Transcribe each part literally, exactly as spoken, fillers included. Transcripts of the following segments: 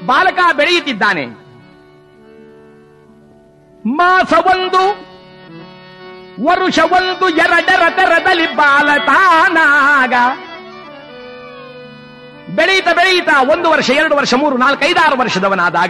ಬಾಲಕ ಬೆಳೆಯುತ್ತಿದ್ದಾನೆ. ಮಾಸವೊಂದು ವರುಷವೊಂದು ಎರಡರ ತೆರದಲ್ಲಿ ಬಾಲತಾನಾಗ ಬೆಳೆಯುತ್ತ ಬೆಳೆಯುತ್ತ ಒಂದು ವರ್ಷ, ಎರಡು ವರ್ಷ, ಮೂರು, ನಾಲ್ಕು, ಐದಾರು ವರ್ಷದವನಾದಾಗ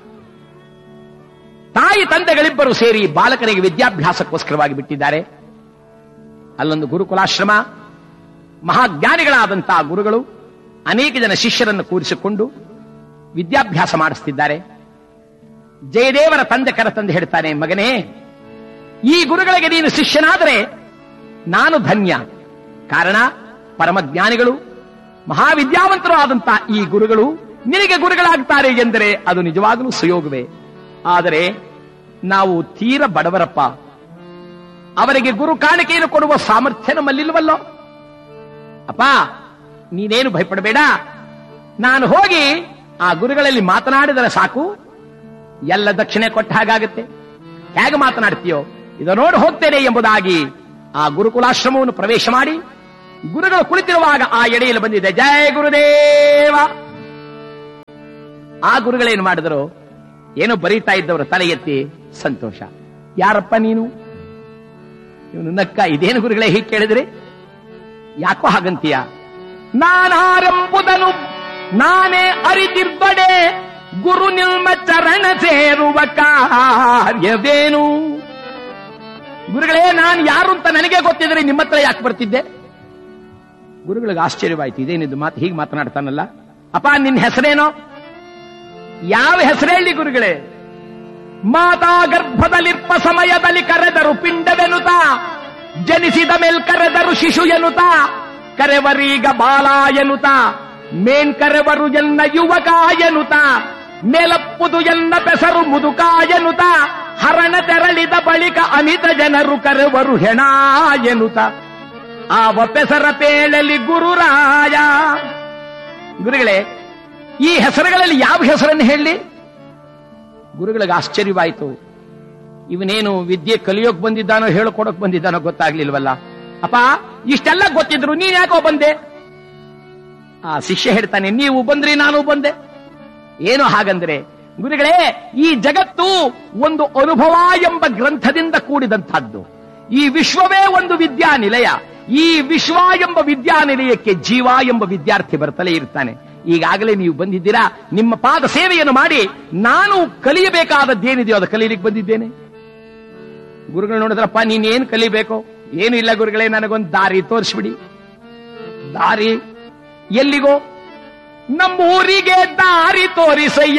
ತಾಯಿ ತಂದೆಗಳಿಬ್ಬರು ಸೇರಿ ಬಾಲಕನಿಗೆ ವಿದ್ಯಾಭ್ಯಾಸಕ್ಕೋಸ್ಕರವಾಗಿ ಬಿಟ್ಟಿದ್ದಾರೆ. ಅಲ್ಲೊಂದು ಗುರುಕುಲಾಶ್ರಮ, ಮಹಾಜ್ಞಾನಿಗಳಾದಂತಹ ಗುರುಗಳು ಅನೇಕ ಜನ ಶಿಷ್ಯರನ್ನು ಕೂರಿಸಿಕೊಂಡು ವಿದ್ಯಾಭ್ಯಾಸ ಮಾಡಿಸ್ತಿದ್ದಾರೆ. ಜಯದೇವರ ತಂದೆ ಕರೆತಂದು ಹೇಳ್ತಾನೆ, ಮಗನೇ, ಈ ಗುರುಗಳಿಗೆ ನೀನು ಶಿಷ್ಯನಾದರೆ ನಾನು ಧನ್ಯ. ಕಾರಣ ಪರಮಜ್ಞಾನಿಗಳು, ಮಹಾವಿದ್ಯಾವಂತರು ಆದಂತಹ ಈ ಗುರುಗಳು ನಿನಗೆ ಗುರುಗಳಾಗ್ತಾರೆ ಎಂದರೆ ಅದು ನಿಜವಾಗಲೂ ಸುಯೋಗವೇ. ಆದರೆ ನಾವು ತೀರ ಬಡವರಪ್ಪ, ಅವರಿಗೆ ಗುರು ಕಾಣಿಕೆಯನ್ನು ಕೊಡುವ ಸಾಮರ್ಥ್ಯ ನಮ್ಮಲ್ಲಿಲ್ವಲ್ಲೋ. ಅಪ್ಪ, ನೀನೇನು ಭಯಪಡಬೇಡ, ನಾನು ಹೋಗಿ ಆ ಗುರುಗಳಲ್ಲಿ ಮಾತನಾಡಿದರೆ ಸಾಕು, ಎಲ್ಲ ದಕ್ಷಿಣೆ ಕೊಟ್ಟ ಹಾಗಾಗುತ್ತೆ. ಹೇಗೆ ಮಾತನಾಡ್ತೀಯೋ ಇದು ನೋಡಿ ಹೋಗ್ತೇನೆ ಎಂಬುದಾಗಿ ಆ ಗುರುಕುಲಾಶ್ರಮವನ್ನು ಪ್ರವೇಶ ಮಾಡಿ ಗುರುಗಳು ಕುಳಿತಿರುವಾಗ ಆ ಎಡೆಯಲ್ಲಿ ಬಂದಿದೆ, ಜಯ ಗುರುದೇವ. ಆ ಗುರುಗಳೇನು ಮಾಡಿದರು, ಏನೋ ಬರೀತಾ ಇದ್ದವರು ತಲೆ ಎತ್ತಿ ಸಂತೋಷ. ಯಾರಪ್ಪ ನೀನು? ಇವನು ನಕ್ಕ, ಇದೇನು ಗುರುಗಳೇ ಹೀಗೆ ಕೇಳಿದ್ರಿ, ಯಾಕೋ ಹಾಗಂತೀಯ? ನಾನಾರೆಂಬುದನು ನಾನೇ ಅರಿತಿರ್ಬಡೆ, ಗುರು ನಿಮ್ಮ ಚರಣ ಸೇರುವ ಕಾರ್ಯವೇನು? ಗುರುಗಳೇ, ನಾನು ಯಾರು ಅಂತ ನನಗೆ ಗೊತ್ತಿದ್ರೆ ನಿಮ್ಮ ಹತ್ರ ಯಾಕೆ ಬರ್ತಿದ್ದೆ? ಗುರುಗಳಿಗೆ ಆಶ್ಚರ್ಯವಾಯ್ತು, ಇದೇನಿದ್ದು ಮಾತು, ಹೀಗೆ ಮಾತನಾಡ್ತಾನಲ್ಲ. ಅಪ್ಪ, ನಿನ್ನ ಹೆಸರೇನೋ? ಯಾವ ಹೆಸರು ಹೇಳಿ ಗುರುಗಳೇ? ಮಾತಾ ಗರ್ಭದಲ್ಲಿರ್ಪ ಸಮಯದಲ್ಲಿ ಕರೆದರು ಪಿಂಡವೆನುತ, ಜನಿಸಿದ ಮೇಲ್ ಕರೆದರು ಶಿಶು ಎನ್ನುತ್ತ, ಕರೆವರೀಗ ಬಾಲ ಎನ್ನುತ್ತ, ಮೇನ್ ಕರೆವರು ಎನ್ನ ಯುವಕ ಎನ್ನುತ್ತ, ಮೇಲಪ್ಪುದು ಎನ್ನ ಬೆಸರು ಮುದುಕ ಎನ್ನುತ್ತ, ಹರಣ ತೆರಳಿದ ಬಳಿಕ ಅಮಿತ ಜನರು ಕರೆವರು ಹೆಣ ಎನ್ನುತ್ತ, ಆವ ಬೆಸರ ಪೇಳಲಿ ಗುರುರಾಯ. ಗುರುಗಳೇ, ಈ ಹೆಸರುಗಳಲ್ಲಿ ಯಾವ ಹೆಸರನ್ನು ಹೇಳಿ? ಗುರುಗಳಿಗೆ ಆಶ್ಚರ್ಯವಾಯಿತು. ಇವನೇನು ವಿದ್ಯೆ ಕಲಿಯೋಕ್ ಬಂದಿದ್ದಾನೋ ಹೇಳ್ಕೊಡಕ್ ಬಂದಿದ್ದಾನೋ ಗೊತ್ತಾಗ್ಲಿಲ್ವಲ್ಲ. ಅಪ್ಪ, ಇಷ್ಟೆಲ್ಲ ಗೊತ್ತಿದ್ರು ನೀನ್ ಯಾಕೋ ಬಂದೆ? ಆ ಶಿಷ್ಯ ಹೇಳ್ತಾನೆ, ನೀವು ಬಂದ್ರಿ ನಾನು ಬಂದೆ. ಏನು ಹಾಗಂದ್ರೆ, ಗುರುಗಳೇ, ಈ ಜಗತ್ತು ಒಂದು ಅನುಭವ ಎಂಬ ಗ್ರಂಥದಿಂದ ಕೂಡಿದಂಥದ್ದು. ಈ ವಿಶ್ವವೇ ಒಂದು ವಿದ್ಯಾನಿಲಯ. ಈ ವಿಶ್ವ ಎಂಬ ವಿದ್ಯಾನಿಲಯಕ್ಕೆ ಜೀವ ಎಂಬ ವಿದ್ಯಾರ್ಥಿ ಬರ್ತಲೇ ಇರ್ತಾನೆ. ಈಗಾಗಲೇ ನೀವು ಬಂದಿದ್ದೀರಾ, ನಿಮ್ಮ ಪಾದ ಸೇವೆಯನ್ನು ಮಾಡಿ ನಾನು ಕಲಿಯಬೇಕಾದದ್ದೇನಿದೆಯೋ ಅದು ಕಲೀಲಿಕ್ಕೆ ಬಂದಿದ್ದೇನೆ. ಗುರುಗಳು ನೋಡಿದ್ರಪ್ಪ, ನೀನೇನು ಕಲಿಬೇಕು? ಏನು ಇಲ್ಲ ಗುರುಗಳೇ, ನನಗೊಂದು ದಾರಿ ತೋರಿಸ್ಬಿಡಿ. ದಾರಿ ಎಲ್ಲಿಗೋ? ನಮ್ಮೂರಿಗೆ ದಾರಿ ತೋರಿಸಯ್ಯ.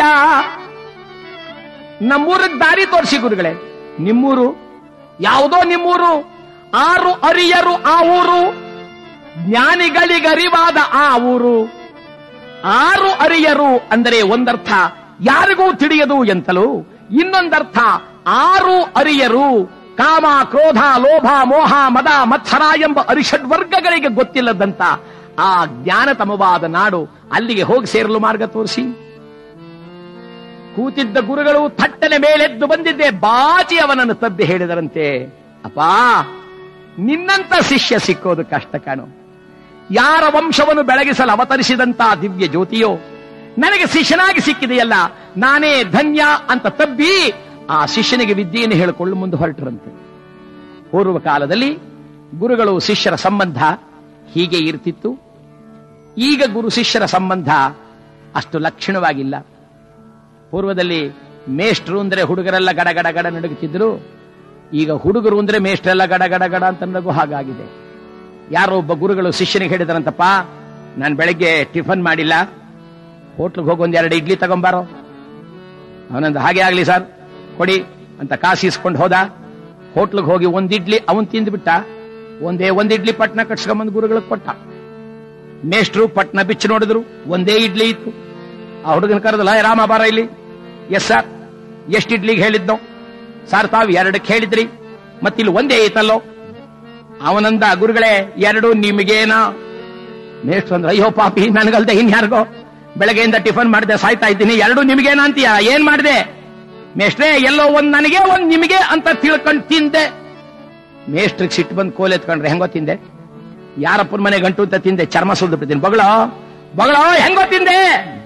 ನಮ್ಮೂರಿಗೆ ದಾರಿ ತೋರಿಸಿ ಗುರುಗಳೇ. ನಿಮ್ಮೂರು ಯಾವುದೋ? ನಿಮ್ಮೂರು ಆರು ಅರಿಯರು ಆ ಊರು, ಜ್ಞಾನಿಗಳಿಗರಿವಾದ ಆ ಊರು. ಆರು ಅರಿಯರು ಅಂದರೆ ಒಂದರ್ಥ ಯಾರಿಗೂ ತಿಳಿಯದು ಎಂತಲೂ, ಇನ್ನೊಂದರ್ಥ ಆರು ಅರಿಯರು ಕಾಮ, ಕ್ರೋಧ, ಲೋಭ, ಮೋಹ, ಮದ, ಮತ್ಸರ ಎಂಬ ಅರಿಷಡ್ ವರ್ಗಗಳಿಗೆ ಗೊತ್ತಿಲ್ಲದಂತ ಆ ಜ್ಞಾನತಮವಾದ ನಾಡು. ಅಲ್ಲಿಗೆ ಹೋಗಿ ಸೇರಲು ಮಾರ್ಗ ತೋರಿಸಿ. ಕೂತಿದ್ದ ಗುರುಗಳು ಥಟ್ಟನೆ ಮೇಲೆದ್ದು ಬಂದಿದ್ದೆ, ಬಾಚಿ ಅವನನ್ನು ತಬ್ಬಿ ಹೇಳಿದರಂತೆ, ಅಪ್ಪಾ, ನಿನ್ನಂತ ಶಿಷ್ಯ ಸಿಕ್ಕೋದು ಕಷ್ಟ ಕಾಣೋ. ಯಾರ ವಂಶವನ್ನು ಬೆಳಗಿಸಲು ಅವತರಿಸಿದಂತ ದಿವ್ಯ ಜ್ಯೋತಿಯೋ ನನಗೆ ಶಿಷ್ಯನಾಗಿ ಸಿಕ್ಕಿದೆಯಲ್ಲ, ನಾನೇ ಧನ್ಯ ಅಂತ ತಬ್ಬಿ ಆ ಶಿಷ್ಯನಿಗೆ ವಿದ್ಯೆಯನ್ನು ಹೇಳಿಕೊಳ್ಳು ಮುಂದೆ ಹೊರಟರಂತೆ. ಪೂರ್ವ ಕಾಲದಲ್ಲಿ ಗುರುಗಳು ಶಿಷ್ಯರ ಸಂಬಂಧ ಹೀಗೆ ಇರ್ತಿತ್ತು. ಈಗ ಗುರು ಶಿಷ್ಯರ ಸಂಬಂಧ ಅಷ್ಟು ಲಕ್ಷಣವಾಗಿಲ್ಲ. ಪೂರ್ವದಲ್ಲಿ ಮೇಷ್ಟ್ರು ಅಂದ್ರೆ ಹುಡುಗರೆಲ್ಲ ಗಡ ಗಡ ಗಡ ನಡುಗುತ್ತಿದ್ರು. ಈಗ ಹುಡುಗರು ಅಂದ್ರೆ ಮೇಷ್ಟ್ರೆಲ್ಲ ಗಡ ಗಡ ಗಡ ಅಂತ ನಗು ಹಾಗಾಗಿದೆ. ಯಾರೋ ಒಬ್ಬ ಗುರುಗಳು ಶಿಷ್ಯನಿಗೆ ಹೇಳಿದರಂತಪ್ಪ, ನಾನು ಬೆಳಗ್ಗೆ ಟಿಫನ್ ಮಾಡಿಲ್ಲ, ಹೋಟ್ಲಿಗೆ ಹೋಗಿ ಒಂದ್ ಎರಡು ಇಡ್ಲಿ ತಗೊಂಬಾರೋ. ಅವನಂದ ಹಾಗೆ ಆಗ್ಲಿ ಸರ್, ಕೊಡಿ ಅಂತ ಕಾಸು ಇಸ್ಕೊಂಡು ಹೋದ. ಹೋಟ್ಲಿಗೆ ಹೋಗಿ ಒಂದ್ ಇಡ್ಲಿ ಅವನ್ ತಿಂದ್ಬಿಟ್ಟ. ಒಂದೇ ಒಂದ್ ಇಡ್ಲಿ ಪಟ್ನ ಕಟ್ಸ್ಕೊಂಬಂದ್ ಗುರುಗಳಿಗೆ ಕೊಟ್ಟ. ಮೇಷ್ಟ್ರು ಪಟ್ನ ಬಿಚ್ಚಿ ನೋಡಿದ್ರು, ಒಂದೇ ಇಡ್ಲಿ ಇತ್ತು. ಆ ಹುಡುಗನ ಕರೆದಲ್ಲ, ರಾಮ ಬಾರ ಇಲ್ಲಿ. ಎಸ್ ಸರ್, ಎಷ್ಟು ಇಡ್ಲಿಗೆ ಹೇಳಿದ್ನೋ? ಸರ್, ತಾವು ಎರಡಕ್ಕೆ ಹೇಳಿದ್ರಿ, ಮತ್ತಿಲ್ಲಿ ಒಂದೇ ಐತಲ್ಲೋ. ಅವನಂದ, ಗುರುಗಳೇ ಎರಡು ನಿಮಗೇನಾ? ಮೇಷ್ಟ್ರು ಅಂದ್ರೆ, ಅಯ್ಯೋ ಪಾಪಿ, ನನಗಲ್ದೆ ಇನ್ಯಾರಿಗೋ, ಬೆಳಗ್ಗೆಯಿಂದ ಟಿಫನ್ ಮಾಡಿದೆ, ಸಾಯ್ತಾ ಇದ್ದೀನಿ, ಎರಡು ನಿಮಗೇನ ಅಂತೀಯ? ಏನ್ ಮಾಡಿದೆ? ಮೇಷ್ಟ್ರೇ, ಎಲ್ಲೋ ಒಂದ್ ನನಗೆ ಒಂದ್ ನಿಮಗೆ ಅಂತ ತಿಳ್ಕೊಂಡು ತಿಂದೆ. ಮೇಷ್ಟ್ರಿಗೆ ಸಿಟ್ಟು ಬಂದು ಕೋಲ್ ಎತ್ಕೊಂಡ್ರೆ, ಹೆಂಗೋ ತಿಂದೆ? ಯಾರಪ್ಪನ ಮನೆ ಗಂಟು ಅಂತ ತಿಂದೆ, ಚರ್ಮ ಸುಲ್ದು ಬಿಡ್ತೀನಿ. ಬಗಳೋ ಬಗಳೋ ಹೆಂಗೋ ತಿಂದೆ?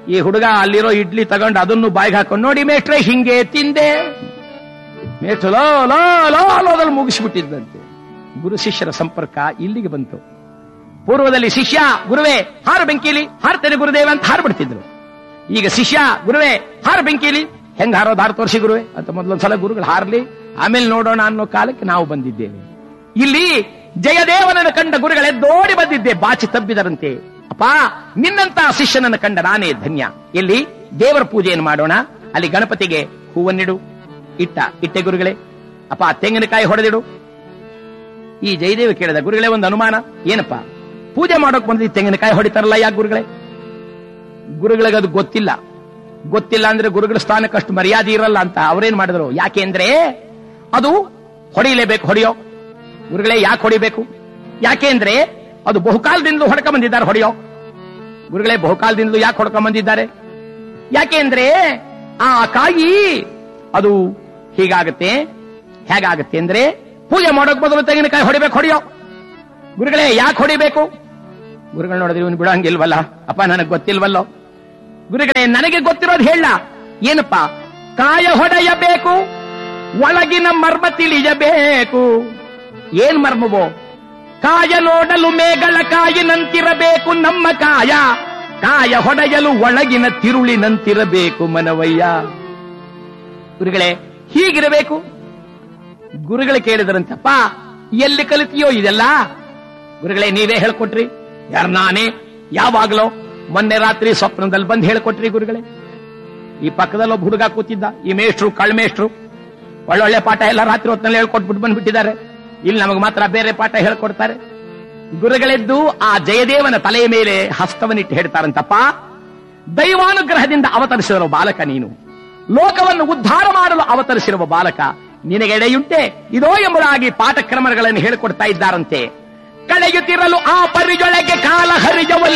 ಈ ಹುಡುಗ ಅಲ್ಲಿರೋ ಇಡ್ಲಿ ತಗೊಂಡು ಅದನ್ನು ಬಾಯಿಗೆ ಹಾಕೊಂಡು, ನೋಡಿ ಮೇಷ್ಟ್ರೆ ಹಿಂಗೆ ತಿಂದೆ. ಮೇಷ್ಟ್ರು ಲೋ ಲೋ ಲೋ ಲೋದಲ್ಲಿ ಮುಗಿಸ್ಬಿಟ್ಟಿದ್ದಂತೆ. ಗುರು ಶಿಷ್ಯರ ಸಂಪರ್ಕ ಇಲ್ಲಿಗೆ ಬಂತು. ಪೂರ್ವದಲ್ಲಿ ಶಿಷ್ಯ ಗುರುವೇ ಹಾರು ಬೆಂಕಿಲಿ ಹಾರ್ತೇನೆ ಗುರುದೇವ ಅಂತ ಹಾರ್ಬಿಡ್ತಿದ್ರು. ಈಗ ಶಿಷ್ಯ ಗುರುವೇ ಹಾರು ಬೆಂಕಿಲಿ, ಹೆಂಗ್ ಹಾರೋದು ಹಾರು ತೋರಿಸಿ ಗುರುವೇ ಅಂತ ಮೊದಲೊಂದ್ಸಲ ಗುರುಗಳು ಹಾರ್ಲಿ, ಆಮೇಲೆ ನೋಡೋಣ ಅನ್ನೋ ಕಾಲಕ್ಕೆ ನಾವು ಬಂದಿದ್ದೇವೆ. ಇಲ್ಲಿ ಜಯದೇವನನ್ನು ಕಂಡ ಗುರುಗಳೆದ್ದೋಡಿ ಬಂದಿದ್ದೆ, ಬಾಚಿ ತಬ್ಬಿದರಂತೆ. ಅಪ್ಪ, ನಿನ್ನಂತ ಶಿಷ್ಯನನ್ನು ಕಂಡ ನಾನೇ ಧನ್ಯ. ಎಲ್ಲಿ ದೇವರ ಪೂಜೆಯನ್ನು ಮಾಡೋಣ, ಅಲ್ಲಿ ಗಣಪತಿಗೆ ಹೂವನ್ನಿಡು. ಇಟ್ಟ ಇಟ್ಟೆ ಗುರುಗಳೇ. ಅಪ್ಪ, ತೆಂಗಿನಕಾಯಿ ಹೊಡೆದಿಡು. ಈ ಜಯದೇವ ಕೇಳಿದ, ಗುರುಗಳೇ ಒಂದು ಅನುಮಾನ, ಏನಪ್ಪ ಪೂಜೆ ಮಾಡೋಕ್ ಬಂದು ತೆಂಗಿನಕಾಯಿ ಹೊಡಿತಾರಲ್ಲ, ಯಾಕೆ ಗುರುಗಳೇ? ಗುರುಗಳಿಗೆ ಅದು ಗೊತ್ತಿಲ್ಲ. ಗೊತ್ತಿಲ್ಲ ಅಂದ್ರೆ ಗುರುಗಳ ಸ್ಥಾನಕ್ಕಷ್ಟು ಮರ್ಯಾದೆ ಇರಲ್ಲ ಅಂತ ಅವರೇನ್ ಮಾಡಿದ್ರು, ಯಾಕೆ ಅಂದ್ರೆ ಅದು ಹೊಡಿಲೇಬೇಕು, ಹೊಡೆಯೋ. ಗುರುಗಳೇ ಯಾಕೆ ಹೊಡಿಬೇಕು? ಯಾಕೆ ಅಂದ್ರೆ ಅದು ಬಹುಕಾಲದಿಂದಲೂ ಹೊಡ್ಕ ಬಂದಿದ್ದಾರೆ, ಹೊಡೆಯೋ. ಗುರುಗಳೇ ಬಹುಕಾಲದಿಂದಲೂ ಯಾಕೆ ಹೊಡ್ಕ ಬಂದಿದ್ದಾರೆ? ಯಾಕೆ ಅಂದ್ರೆ ಆ ಕಾಯಿ ಅದು ಹೀಗಾಗತ್ತೆ. ಹೇಗಾಗತ್ತೆ ಅಂದ್ರೆ ಪೂಜೆ ಮಾಡೋಕ್ ಬದಲು ತೆಂಗಿನಕಾಯಿ ಹೊಡಿಬೇಕು, ಹೊಡೆಯೋ. ಗುರುಗಳೇ ಯಾಕೆ ಹೊಡಿಬೇಕು? ಗುರುಗಳು ನೋಡಿದ್ರೆ ಇವನು ಬಿಡಂಗಿಲ್ವಲ್ಲ. ಅಪ್ಪ, ನನಗೆ ಗೊತ್ತಿಲ್ವಲ್ಲೋ. ಗುರುಗಳೇ ನನಗೆ ಗೊತ್ತಿರೋದು ಹೇಳ. ಏನಪ್ಪ? ಕಾಯ ಹೊಡೆಯಬೇಕು, ಒಳಗಿನ ಮರ್ಮ ತಿಳಿಯಬೇಕು. ಏನ್ ಮರ್ಮವೋ? ಕಾಯ ನೋಡಲು ಮೇಗಳ ಕಾಯಿನಂತಿರಬೇಕು ನಮ್ಮ ಕಾಯ, ಕಾಯ ಹೊಡೆಯಲು ಒಳಗಿನ ತಿರುಳಿನಂತಿರಬೇಕು ಮನವಯ್ಯ. ಗುರುಗಳೇ ಹೀಗಿರಬೇಕು. ಗುರುಗಳು ಕೇಳಿದ್ರಂತಪ್ಪ, ಎಲ್ಲಿ ಕಲಿತೀಯೋ ಇದೆಲ್ಲ? ಗುರುಗಳೇ ನೀವೇ ಹೇಳ್ಕೊಟ್ರಿ. ಯಾರು? ನಾನೇ. ಯಾವಾಗ್ಲೋ ಮೊನ್ನೆ ರಾತ್ರಿ ಸ್ವಪ್ನದಲ್ಲಿ ಬಂದು ಹೇಳ್ಕೊಟ್ರಿ ಗುರುಗಳೇ. ಈ ಪಕ್ಕದಲ್ಲಿ ಒಬ್ಬ ಹುಡುಗ ಕೂತಿದ್ದ, ಈ ಮೇಷ್ಟ್ರು ಕಳ್ಮೇಷ್ಟ್ರು ಒಳ್ಳೊಳ್ಳೆ ಪಾಠ ಎಲ್ಲ ರಾತ್ರಿ ಹೊತ್ತಿನಲ್ಲಿ ಹೇಳ್ಕೊಟ್ಬಿಟ್ಟು ಬಂದ್ಬಿಟ್ಟಿದ್ದಾರೆ. ಇಲ್ಲಿ ನಮಗೆ ಮಾತ್ರ ಬೇರೆ ಪಾಠ ಹೇಳ್ಕೊಡ್ತಾರೆ. ಗುರುಗಳೆದ್ದು ಆ ಜಯದೇವನ ತಲೆಯ ಮೇಲೆ ಹಸ್ತವನ್ನಿಟ್ಟು ಹೇಳ್ತಾರಂತಪ್ಪ, ದೈವಾನುಗ್ರಹದಿಂದ ಅವತರಿಸಿರುವ ಬಾಲಕ ನೀನು, ಲೋಕವನ್ನು ಉದ್ಧಾರ ಮಾಡಲು ಅವತರಿಸಿರುವ ಬಾಲಕ, ನಿನಗೆ ಎಡೆಯುಂಟೆ ಇದೋ ಎಂಬುದಾಗಿ ಪಾಠಕ್ರಮಗಳನ್ನು ಹೇಳಿಕೊಡ್ತಾ ಇದ್ದಾರಂತೆ. ಕಳೆಯುತ್ತಿರಲು ಆ ಪರಿಜೊಳಗೆ ಕಾಲ ಹರಿಜವಲ್ಲಿ